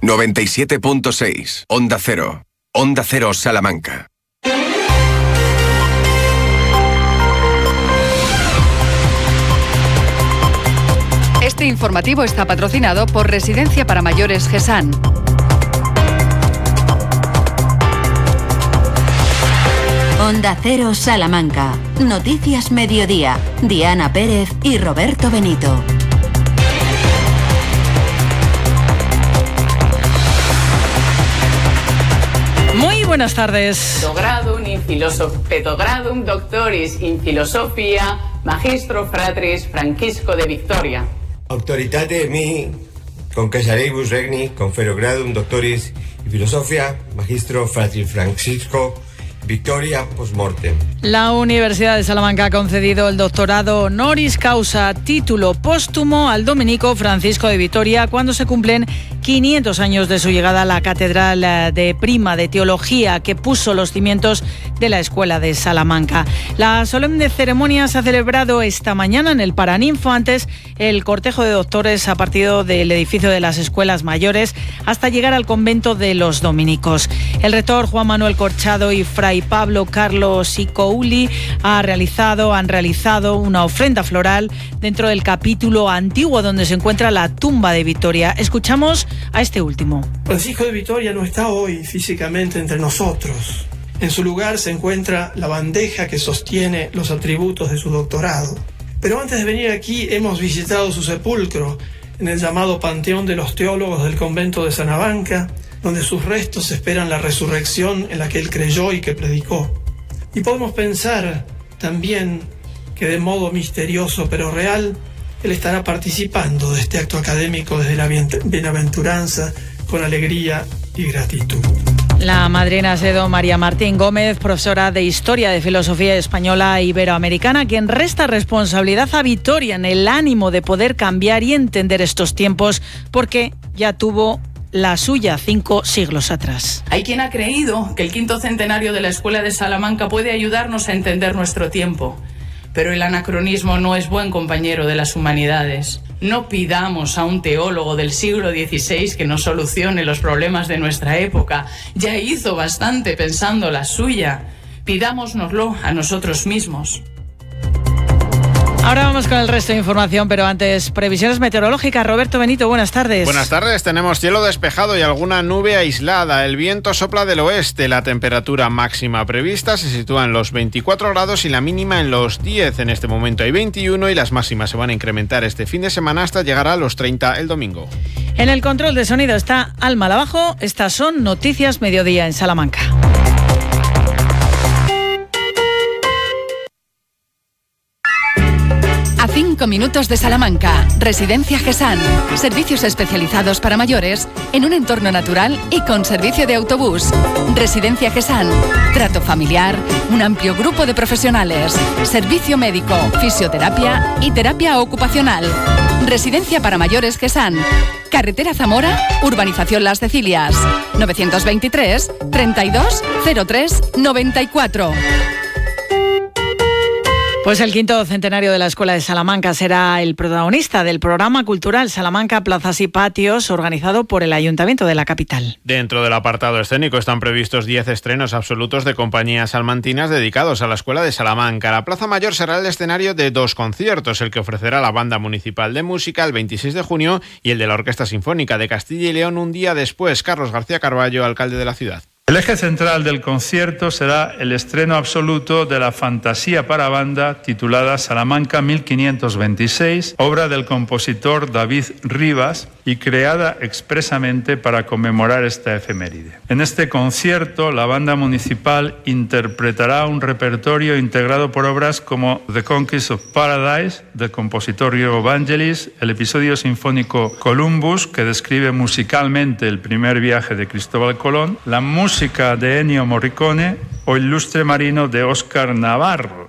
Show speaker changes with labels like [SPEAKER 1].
[SPEAKER 1] 97.6. Onda Cero. Onda Cero Salamanca.
[SPEAKER 2] Este informativo está patrocinado por Residencia para Mayores GESAN.
[SPEAKER 3] Onda Cero Salamanca. Noticias Mediodía. Diana Pérez y Roberto Benito.
[SPEAKER 4] Muy buenas tardes.
[SPEAKER 5] Pedogradum doctoris in filosofia, magistro fratris Francisco de Victoria.
[SPEAKER 6] Autoritate mi concesarebus regni confero gradum doctoris in filosofia, magistro fratris Francisco Victoria postmortem.
[SPEAKER 4] La Universidad de Salamanca ha concedido el doctorado honoris causa, título póstumo, al dominico Francisco de Vitoria cuando se cumplen 500 años de su llegada a la Catedral de Prima de Teología, que puso los cimientos de la Escuela de Salamanca. La solemne ceremonia se ha celebrado esta mañana en el Paraninfo. Antes, el cortejo de doctores ha partido del edificio de las escuelas mayores hasta llegar al convento de los dominicos. El rector Juan Manuel Corchado y Fray Pablo Carlos Icouli han realizado una ofrenda floral dentro del capítulo antiguo donde se encuentra la tumba de Vitoria. Escuchamos a este último.
[SPEAKER 7] Francisco de Vitoria no está hoy físicamente entre nosotros. En su lugar se encuentra la bandeja que sostiene los atributos de su doctorado. Pero antes de venir aquí hemos visitado su sepulcro en el llamado Panteón de los Teólogos del convento de Salamanca, donde sus restos esperan la resurrección en la que él creyó y que predicó. Y podemos pensar también que de modo misterioso pero real, él estará participando de este acto académico desde la bienaventuranza con alegría y gratitud.
[SPEAKER 4] La madrina ha sido María Martín Gómez, profesora de Historia de Filosofía Española e Iberoamericana, quien resta responsabilidad a Vitoria en el ánimo de poder cambiar y entender estos tiempos, porque ya tuvo la suya 5 siglos atrás.
[SPEAKER 5] Hay quien ha creído que el 5º centenario de la Escuela de Salamanca puede ayudarnos a entender nuestro tiempo, pero el anacronismo no es buen compañero de las humanidades. No pidamos a un teólogo del siglo XVI que nos solucione los problemas de nuestra época. Ya hizo bastante pensando la suya. Pidámosnoslo a nosotros mismos.
[SPEAKER 4] Ahora vamos con el resto de información, pero antes, previsiones meteorológicas. Roberto Benito, buenas tardes.
[SPEAKER 8] Buenas tardes, tenemos cielo despejado y alguna nube aislada. El viento sopla del oeste. La temperatura máxima prevista se sitúa en los 24 grados y la mínima en los 10. En este momento hay 21 y las máximas se van a incrementar este fin de semana hasta llegar a los 30 el domingo.
[SPEAKER 4] En el control de sonido está Alma Lavajo. Estas son Noticias Mediodía en Salamanca.
[SPEAKER 2] A 5 minutos de Salamanca, Residencia GESAN. Servicios especializados para mayores en un entorno natural y con servicio de autobús. Residencia GESAN. Trato familiar, un amplio grupo de profesionales. Servicio médico, fisioterapia y terapia ocupacional. Residencia para mayores GESAN. Carretera Zamora, Urbanización Las Cecilias. 923 32 03 94.
[SPEAKER 4] Pues el 5º centenario de la Escuela de Salamanca será el protagonista del programa cultural Salamanca Plazas y Patios, organizado por el Ayuntamiento de la capital.
[SPEAKER 8] Dentro del apartado escénico están previstos 10 estrenos absolutos de compañías salmantinas dedicados a la Escuela de Salamanca. La Plaza Mayor será el escenario de 2 conciertos, el que ofrecerá la Banda Municipal de Música el 26 de junio y el de la Orquesta Sinfónica de Castilla y León un día después. Carlos García Carballo, alcalde de la ciudad.
[SPEAKER 9] El eje central del concierto será el estreno absoluto de la fantasía para banda titulada Salamanca 1526, obra del compositor David Rivas y creada expresamente para conmemorar esta efeméride. En este concierto, la banda municipal interpretará un repertorio integrado por obras como The Conquest of Paradise, del compositor Diego Vangelis, el episodio sinfónico Columbus, que describe musicalmente el primer viaje de Cristóbal Colón, la música de Ennio Morricone o Ilustre Marino de Óscar Navarro.